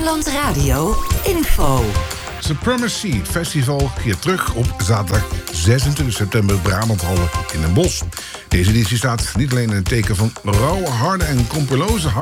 Rijnmond Radio info. Supremacy Festival keert terug op zaterdag 26 september Brabanthallen in Den Bosch. Deze editie staat niet alleen in het teken van rauwe, harde en kompeloze